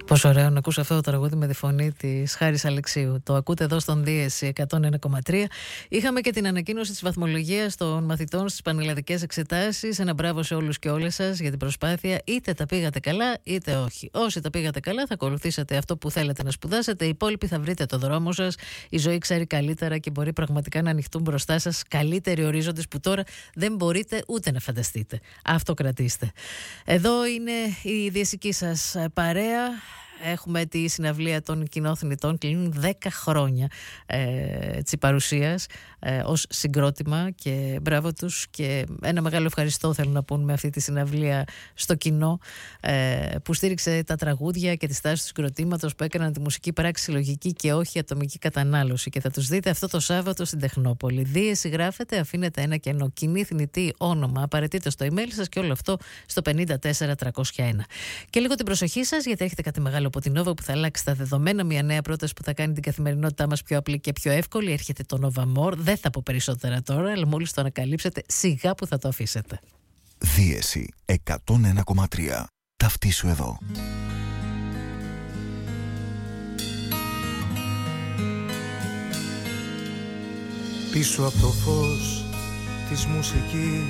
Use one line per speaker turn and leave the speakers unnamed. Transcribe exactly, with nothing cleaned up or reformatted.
Πόσο ωραίο να ακούς αυτό το τραγούδι με τη φωνή της Χάρης Αλεξίου. Το ακούτε εδώ στον Δίεση εκατόν ένα κόμμα τρία. Είχαμε και την ανακοίνωση της βαθμολογίας των μαθητών στις πανελλαδικές εξετάσεις. Ένα μπράβο σε όλους και όλες σας για την προσπάθεια. Είτε τα πήγατε καλά, είτε όχι. Όσοι τα πήγατε καλά, θα ακολουθήσετε αυτό που θέλετε να σπουδάσετε. Οι υπόλοιποι θα βρείτε το δρόμο σας. Η ζωή ξέρει καλύτερα και μπορεί πραγματικά να ανοιχτούν μπροστά σας καλύτεροι ορίζοντες που τώρα δεν μπορείτε ούτε να φανταστείτε. Αυτό κρατήστε. Εδώ είναι η διαισική σας παρέα. Έχουμε τη συναυλία των κοινόθνητων, κλείνουν δέκα χρόνια ε, της παρουσίας ε, ως συγκρότημα και μπράβο τους και ένα μεγάλο ευχαριστώ θέλω να πούμε με αυτή τη συναυλία στο κοινό ε, που στήριξε τα τραγούδια και τη στάση του συγκροτήματος, που έκαναν τη μουσική πράξη συλλογική και όχι ατομική κατανάλωση, και θα τους δείτε αυτό το Σάββατο στην Τεχνόπολη. Δίεση γράφετε, αφήνετε ένα κενό, κοινή θνητή όνομα, απαραίτητο στο email σας και όλο αυτό στο πενήντα τέσσερα τριακόσια ένα. Και λίγο την προσοχή σας, γιατί έχετε κάτι μεγάλο από την Nova που θα αλλάξει τα δεδομένα. Μια νέα πρόταση που θα κάνει την καθημερινότητά μας πιο απλή και πιο εύκολη. Έρχεται το Nova More. Δεν θα πω περισσότερα τώρα, αλλά μόλις το ανακαλύψετε, σιγά που θα το αφήσετε.
Δίεση εκατόν ένα κόμμα τρία. Ταυτίσου εδώ.
Πίσω από το φως της μουσικής